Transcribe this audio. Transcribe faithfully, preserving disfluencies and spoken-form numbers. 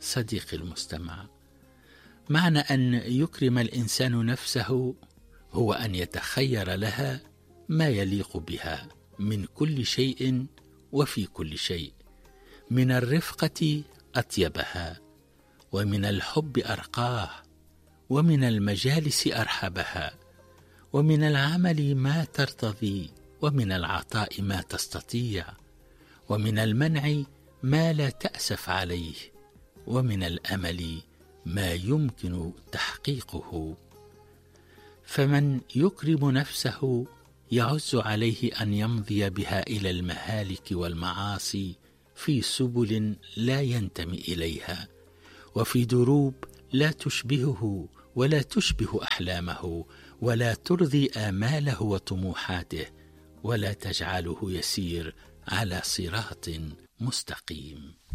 صديقي المستمع، معنى أن يكرم الإنسان نفسه هو أن يتخير لها ما يليق بها من كل شيء وفي كل شيء، من الرفقة أطيبها، ومن الحب أرقاه، ومن المجالس أرحبها، ومن العمل ما ترتضي، ومن العطاء ما تستطيع، ومن المنع ما لا تأسف عليه، ومن الأمل ما يمكن تحقيقه. فمن يكرم نفسه يعز عليه أن يمضي بها إلى المهالك والمعاصي في سبل لا ينتمي إليها، وفي دروب لا تشبهه ولا تشبه أحلامه، ولا ترضي آماله وطموحاته، ولا تجعله يسير على صراط مستقيم.